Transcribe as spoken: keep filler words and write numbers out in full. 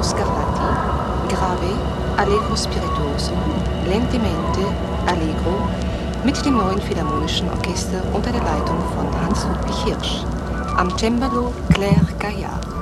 Scarlatti, grave, allegro spirituoso, lentamente, allegro, mit dem neuen Philharmonischen Orchester unter der Leitung von Hans-Ludwig Hirsch. Am Cembalo Claire Gaillard.